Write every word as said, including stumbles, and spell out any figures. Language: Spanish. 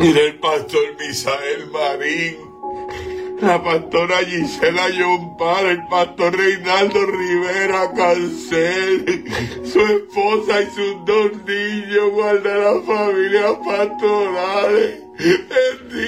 Mire el pastor Misael Marín, la pastora Gisela Yompar, el pastor Reinaldo Rivera Cancel, su esposa y sus dos niños, guarda las familias pastorales. Bendiga